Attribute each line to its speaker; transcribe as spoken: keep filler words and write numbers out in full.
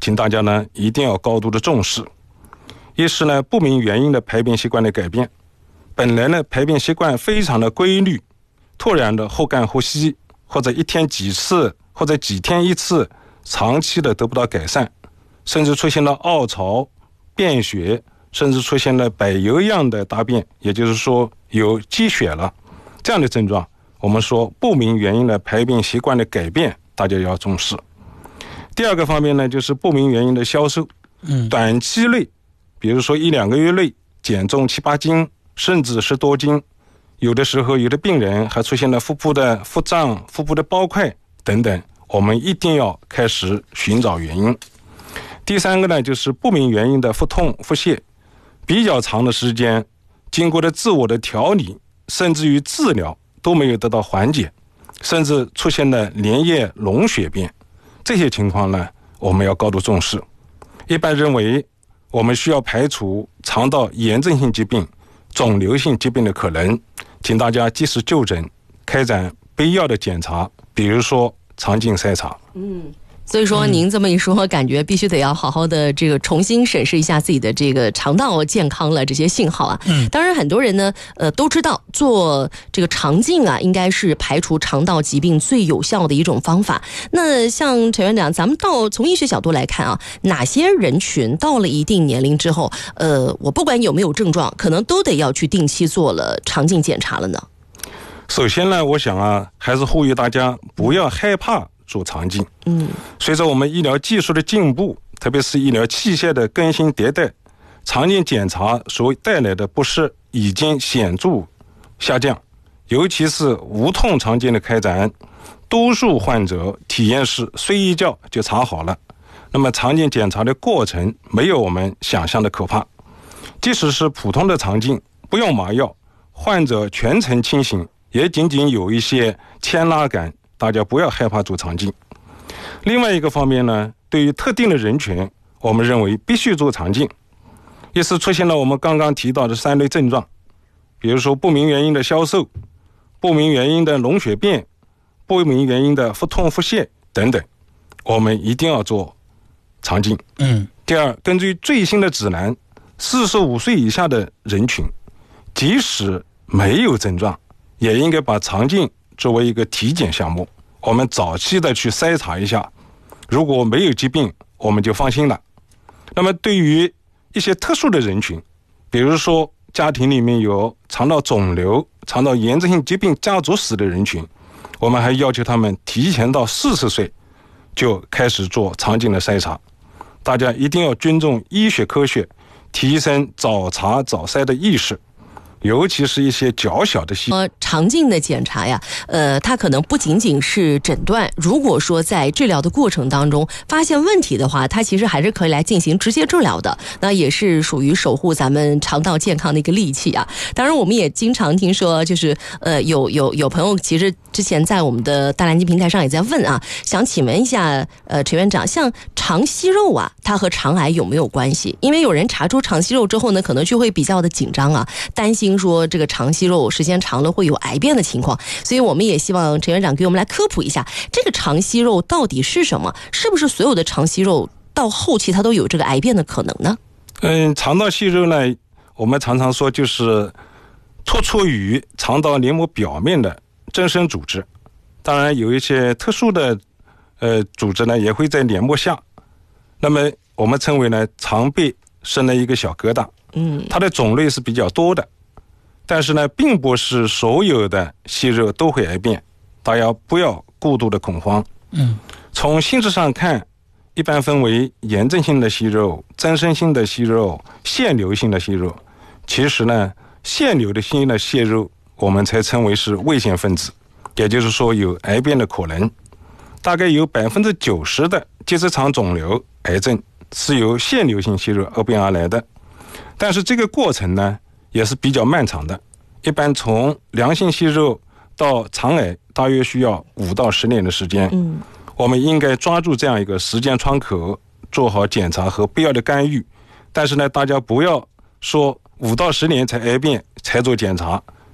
Speaker 1: 请大家呢一定要高度的重视。一是呢不明原因的排便习惯的改变，本来呢排便习惯非常的规律，突然的忽干忽稀，或者一天几次，或者几天一次，长期的得不到改善，甚至出现了凹槽、便血，甚至出现了柏油样的大便，也就是说有积血了，这样的症状，我们说不明原因的排便习惯的改变，大家要重视。第二个方面呢，就是不明原因的消瘦，嗯，短期内，比如说一两个月内减重七八斤，甚至十多斤，有的时候有的病人还出现了腹部的腹胀、腹部的包块等等，我们一定要开始寻找原因。第三个呢，就是不明原因的腹痛、腹泻，比较长的时间，经过了自我的调理，甚至于治疗都没有得到缓解，甚至出现了连夜脓血便，这些情况呢，我们要高度重视。一般认为，我们需要排除肠道炎症性疾病、肿瘤性疾病的可能，请大家及时就诊，开展必要的检查，比如说肠镜筛查。
Speaker 2: 嗯。所以说您这么一说，感觉必须得要好好的这个重新审视一下自己的这个肠道健康了这些信号啊。嗯，当然很多人呢呃都知道做这个肠镜啊应该是排除肠道疾病最有效的一种方法。那像陈院长，咱们到从医学角度来看啊，哪些人群到了一定年龄之后，呃我不管有没有症状，可能都得要去定期做了肠镜检查了呢？
Speaker 1: 首先呢，我想啊，还是呼吁大家不要害怕做肠镜。嗯，随着我们医疗技术的进步，特别是医疗器械的更新迭代，肠镜检查所带来的不适已经显著下降，尤其是无痛肠镜的开展，多数患者体验是睡一觉就查好了。那么肠镜检查的过程没有我们想象的可怕，即使是普通的肠镜，不用麻药，患者全程清醒，也仅仅有一些牵拉感，大家不要害怕做肠镜。另外一个方面呢，对于特定的人群，我们认为必须做肠镜，也是出现了我们刚刚提到的三类症状，比如说不明原因的消瘦、不明原因的脓血便、不明原因的腹痛腹泻等等，我们一定要做肠镜。嗯。第二，根据最新的指南，四十五岁以下的人群，即使没有症状，也应该把肠镜作为一个体检项目，我们早期的去筛查一下，如果没有疾病，我们就放心了。那么对于一些特殊的人群，比如说家庭里面有肠道肿瘤、肠道炎症性疾病家族史的人群，我们还要求他们提前到四十岁就开始做肠镜的筛查。大家一定要尊重医学科学，提升早查早筛的意识，尤其是一些较小的细
Speaker 2: 呃，肠镜的检查呀，呃，它可能不仅仅是诊断。如果说在治疗的过程当中发现问题的话，它其实还是可以来进行直接治疗的。那也是属于守护咱们肠道健康的一个利器啊。当然，我们也经常听说，就是呃，有有有朋友其实之前在我们的大蓝鲸平台上也在问啊，想请问一下，呃，陈院长，像肠息肉啊，它和肠癌有没有关系？因为有人查出肠息肉之后呢，可能就会比较的紧张啊，担心说这个肠息肉时间长了会有癌变的情况，所以我们也希望陈院长给我们来科普一下，这个肠息肉到底是什么？是不是所有的肠息肉到后期它都有这个癌变的可能呢？
Speaker 1: 嗯，肠道息肉呢，我们常常说就是突出于肠道黏膜表面的增生组织，当然有一些特殊的呃组织呢也会在黏膜下，那么我们称为呢肠壁生了一个小疙瘩，嗯，它的种类是比较多的，但是呢并不是所有的息肉都会癌变，大家不要过度的恐慌。嗯，从性质上看，一般分为炎症性的息肉、增生性的息肉、腺瘤性的息肉。其实呢，腺瘤的性的息肉我们才称为是危险分子，也就是说有癌变的可能。大概有百分之九十的结直肠肿瘤癌症是由腺瘤性息肉恶变而来的，但是这个过程呢也是比较漫长的，一般从良性息肉到肠癌大约需要五到十年的时间。嗯，我们应该抓住这样一个时间窗口，做好检查和必要的干预。但是呢，大家不要说五到十年才癌变才做检查，